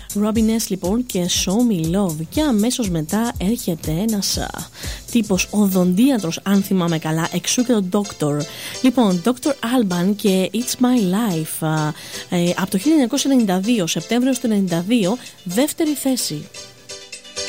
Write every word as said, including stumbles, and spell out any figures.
Robin S λοιπόν και Show Me Love. Και αμέσως μετά έρχεται ένας α, τύπος οδοντίατρος, αν θυμάμαι καλά, εξού και το Doctor. Λοιπόν, Doctor Alban και It's My Life α, ε, από το χίλια εννιακόσια ενενήντα δύο, Σεπτέμβριο του ενενήντα δύο, δεύτερη θέση.